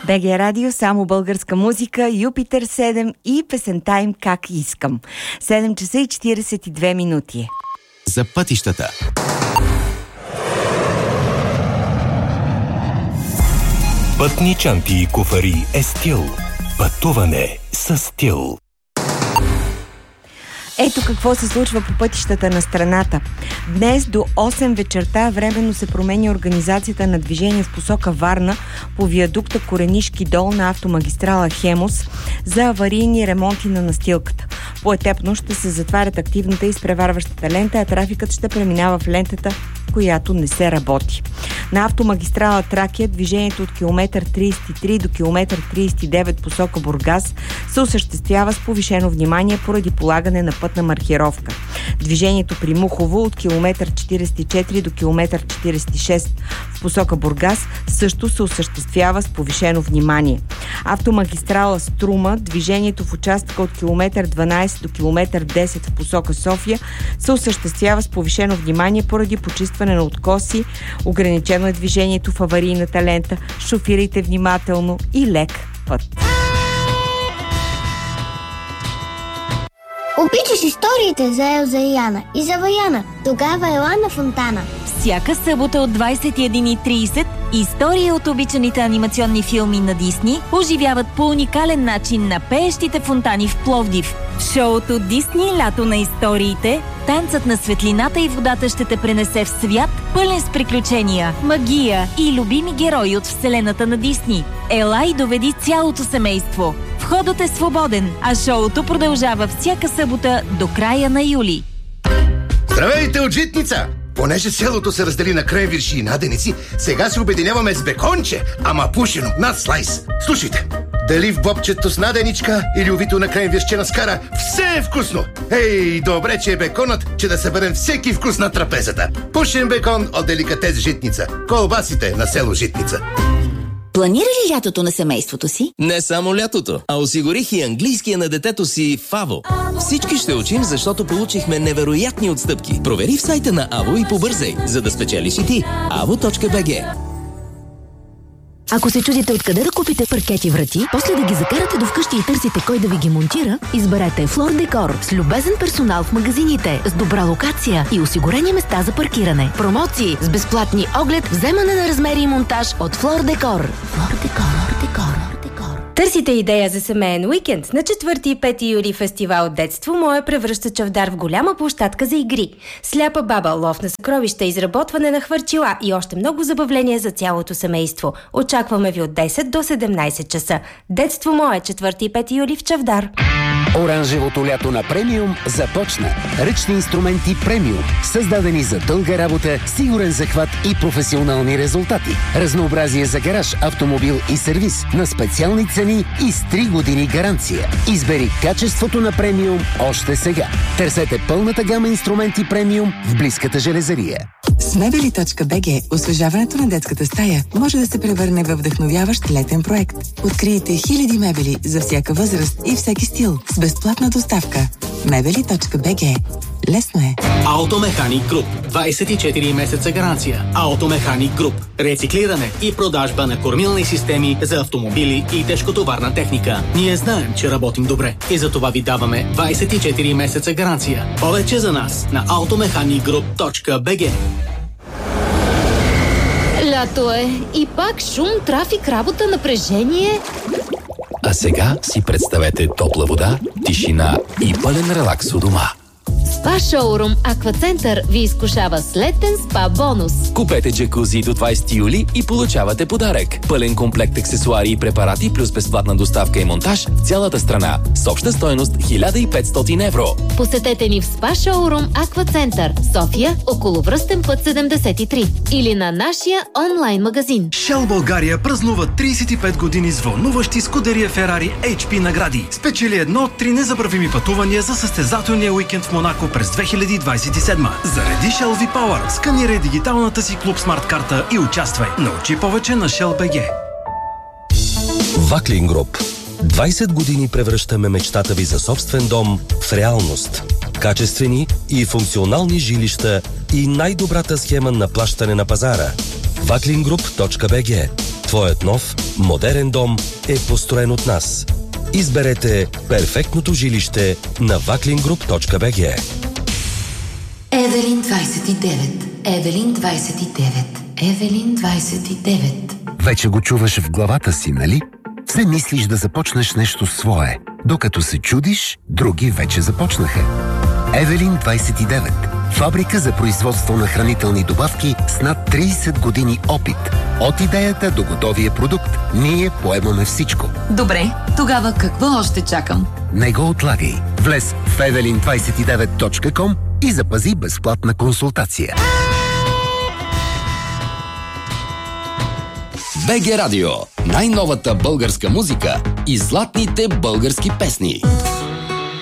БГ Радио, само българска музика, Юпитер 7 и песента им "Как искам". 7 часа и 42 минути. За пътищата. Пътни чанти и куфари е стил. Пътуване със стил. Ето какво се случва по пътищата на страната. Днес до 8 вечерта временно се променя организацията на движение в посока Варна по виадукта Коренишки дол на автомагистрала Хемус за аварийни ремонти на настилката. Поетапно ще се затварят активната и изпреварващата лента, а трафикът ще преминава в лентата, която не се работи. На автомагистрала Тракия движението от километър 33 до километър 39 посока Бургас се осъществява с повишено внимание поради полагане на пътна маркировка. Движението при Мухово от километър 44 до километър 46 в посока Бургас също се осъществява с повишено внимание. Автомагистрала Струма, движението в участъка от километър 12 до километър 10 в посока София се осъществява с повишено внимание поради почистване на откоси. Ограничено е движението в аварийната лента. Шофирайте внимателно и лек път. Обичаш историите за Елза и Яна и за Ваяна. Тогава ела на Фонтана. Всяка събота от 21:30 истории от обичаните анимационни филми на Дисни оживяват по уникален начин на пеещите фонтани в Пловдив. В шоуто Дисни лято на историите, танцът на светлината и водата ще те пренесе в свят, пълен с приключения, магия и любими герои от вселената на Дисни. Ела и доведи цялото семейство. Входът е свободен, а шоуто продължава всяка събота до края на юли. Здравейте от Житница! Понеже селото се раздели на крайвирши и наденици, сега се обединяваме с беконче, ама пушено, над слайс. Слушайте, дали в бобчето с наденичка или увито на крайвиршче на скара, все е вкусно! Ей, добре, че е беконът, че да съберем всеки вкус на трапезата. Пушен бекон от деликатес Житница. Колбасите на село Житница. Планира ли лятото на семейството си? Не само лятото, а осигурих и английския на детето си в АВО. Всички ще учим, защото получихме невероятни отстъпки. Провери в сайта на АВО и побързай, за да спечелиш и ти. avo.bg. Ако се чудите откъде да купите паркети врати, после да ги закарате до вкъщи и търсите кой да ви ги монтира, изберете Флор Декор с любезен персонал в магазините, с добра локация и осигурени места за паркиране. Промоции с безплатни оглед, вземане на размери и монтаж от Флор Декор. Флор Декор. Търсите идея за семейен уикенд? На 4 и 5 юли фестивал Детство мое превръща Чавдар в голяма площадка за игри. Сляпа баба, лов на съкровища, изработване на хвърчила и още много забавления за цялото семейство. Очакваме ви от 10 до 17 часа. Детство мое, 4 и 5 юли в Чавдар. Оранжевото лято на премиум започна. Ръчни инструменти премиум, създадени за дълга работа, сигурен захват и професионални резултати. Разнообразие за гараж, автомобил и сервис на специални цени и с 3 години гаранция. Избери качеството на премиум още сега. Търсете пълната гама инструменти премиум в близката железария. С Мебели.bg освежаването на детската стая може да се превърне във вдъхновяващ летен проект. Открийте хиляди мебели за всяка възраст и всеки стил с безплатна доставка. Мебели.bg. Лесно е. Автомеханик Груп. 24 месеца гаранция. Автомеханик Груп. Рециклиране и продажба на кормилни системи за автомобили и тежкотоварна техника. Ние знаем, че работим добре и за това ви даваме 24 месеца гаранция. Повече за нас на automechanicgroup.bg. Лято е и пак шум, трафик, работа, напрежение. А сега си представете топла вода, тишина и пълен релакс у дома. Спа шоурум Аквацентър ви изкушава с летен спа бонус. Купете джакузи до 20 юли и получавате подарък. Пълен комплект аксесуари и препарати плюс безплатна доставка и монтаж в цялата страна с обща стойност 1500 евро. Посетете ни в спа шоурум Аквацентър, София, околовръстен път 73 или на нашия онлайн магазин. Shell България празнува 35 години с вълнуващи Скудерия Ферари HP награди. Спечели едно от 3 незабравими пътувания за състезателния уикенд в Монако през 2027. Зареди Shell V-Power, сканирай дигиталната си Клуб Смарт карта и участвай. Научи повече на Shell BG. Ваклин Груп. 20 години превръщаме мечтата ви за собствен дом в реалност. Качествени и функционални жилища и най-добрата схема на плащане на пазара. Vaklingroup.bg. Твоят нов, модерен дом е построен от нас. Изберете перфектното жилище на wacklingroup.bg. Евелин 29. Евелин 29. Евелин 29. Вече го чуваш в главата си, нали? Все мислиш да започнеш нещо свое. Докато се чудиш, други вече започнаха. Евелин 29. Фабрика за производство на хранителни добавки с над 30 години опит. От идеята до готовия продукт, ние поемаме всичко. Добре, тогава какво още чакам? Не го отлагай. Влез в evelin29.com и запази безплатна консултация. БГ Радио. Най-новата българска музика и златните български песни.